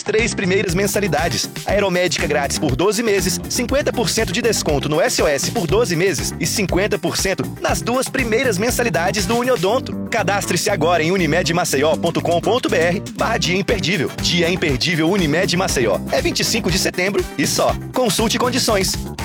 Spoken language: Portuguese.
3 primeiras mensalidades. Aeromédica grátis por 12 meses, 50% de desconto no SOS por 12 meses e 50% nas 2 primeiras mensalidades do Uniodonto. Cadastre-se agora em unimedmaceió.com.br/dia imperdível. Dia imperdível Unimed Maceió. É 25 de setembro e só. Consulte condições.